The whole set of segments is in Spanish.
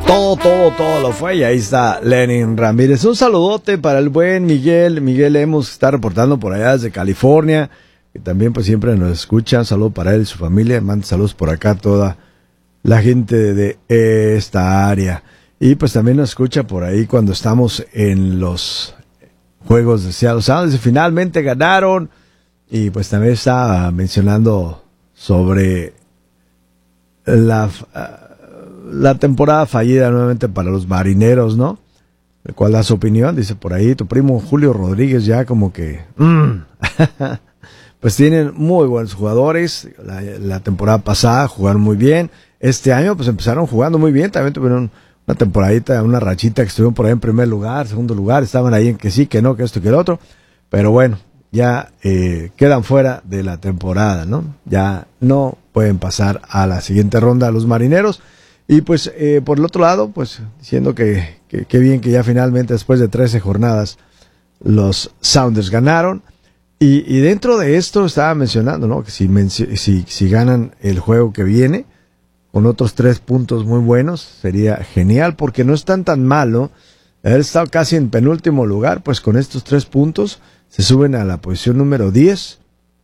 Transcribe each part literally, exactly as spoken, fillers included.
Todo, todo, todo lo fue. Y ahí está Lenin Ramírez. Un saludote para el buen Miguel. Miguel Hemos está reportando por allá desde California. Que también pues siempre nos escucha. Un saludo para él y su familia. Manda saludos por acá a toda la gente de esta área. Y pues también nos escucha por ahí cuando estamos en los juegos de Seattle Sounders. Y finalmente ganaron. Y pues también está mencionando sobre la... la temporada fallida nuevamente para los Marineros, ¿no? ¿Cuál da su opinión? Dice por ahí, tu primo Julio Rodríguez ya como que... Mm. Pues tienen muy buenos jugadores. La, la temporada pasada jugaron muy bien. Este año pues empezaron jugando muy bien. También tuvieron una temporadita, una rachita que estuvieron por ahí en primer lugar, segundo lugar. Estaban ahí en que sí, que no, que esto, que el otro. Pero bueno, ya eh, quedan fuera de la temporada, ¿no? Ya no pueden pasar a la siguiente ronda los Marineros. Y pues eh, por el otro lado, pues diciendo que, que, que bien que ya finalmente después de trece jornadas los Sounders ganaron. Y, y dentro de esto estaba mencionando, ¿no? Que si, si, si ganan el juego que viene con otros tres puntos muy buenos, sería genial porque no están tan mal, ¿no? Haber estado casi en penúltimo lugar, pues con estos tres puntos se suben a la posición número diez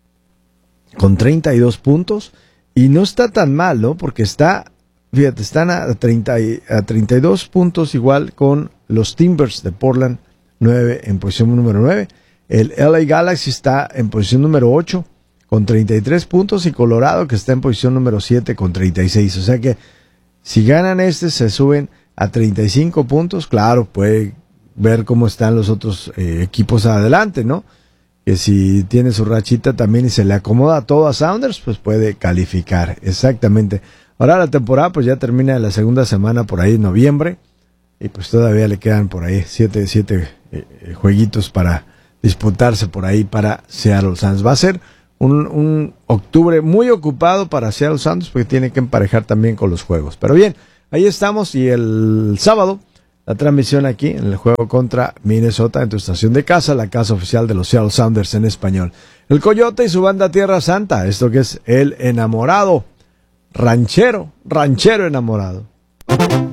con treinta y dos puntos. Y no está tan mal, ¿no? Porque está... Fíjate, están a, treinta, a treinta y dos puntos igual con los Timbers de Portland, nueve en posición número nueve. El L A Galaxy está en posición número ocho con treinta y tres puntos y Colorado que está en posición número siete con treinta y seis. O sea que si ganan este se suben a treinta y cinco puntos. Claro, puede ver cómo están los otros eh, equipos adelante, ¿no? Que si tiene su rachita también y se le acomoda todo a Sounders, pues puede calificar. Exactamente. Ahora la temporada pues ya termina la segunda semana por ahí en noviembre y pues todavía le quedan por ahí siete, siete eh, jueguitos para disputarse por ahí para Seattle Sounders. Va a ser un, un octubre muy ocupado para Seattle Sounders porque tiene que emparejar también con los juegos. Pero bien, ahí estamos y el sábado la transmisión aquí en el juego contra Minnesota en tu estación de casa, la casa oficial de los Seattle Sounders en español. El Coyote y su banda Tierra Santa, esto que es El Enamorado. Ranchero, ranchero enamorado.